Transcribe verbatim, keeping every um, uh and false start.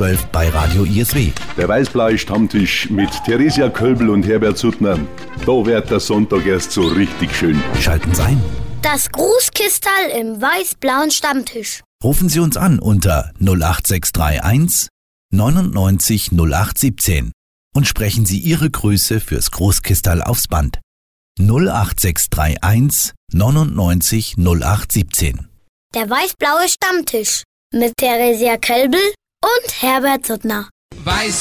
zwölf bei Radio I S W. Der Weiß-Blaue Stammtisch mit Theresia Kölbl und Herbert Suttner. Da wird der Sonntag erst so richtig schön. Schalten Sie ein. Das Grußkistal im Weiß-Blauen Stammtisch. Rufen Sie uns an unter null acht sechs drei eins neunundneunzig null acht siebzehn und sprechen Sie Ihre Grüße fürs Großkistal aufs Band. null acht sechs drei eins neunundneunzig null acht siebzehn. Der Weiß-Blaue Stammtisch mit Theresia Kölbl und Herbert Suttner. Weiß